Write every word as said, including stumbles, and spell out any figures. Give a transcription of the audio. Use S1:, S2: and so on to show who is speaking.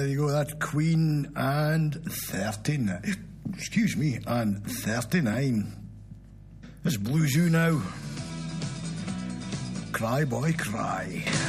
S1: There you go, that's Queen and thirty-nine. Excuse me, and thirty-nine. It's Blue Zoo now. Cry, boy, cry.